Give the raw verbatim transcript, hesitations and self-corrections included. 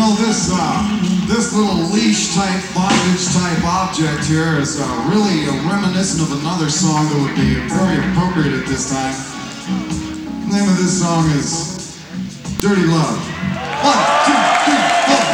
know, this uh, this little leash-type, bondage-type object here is uh, really uh, reminiscent of another song that would be very appropriate at this time. The name of this song is Dirty Love. One, two,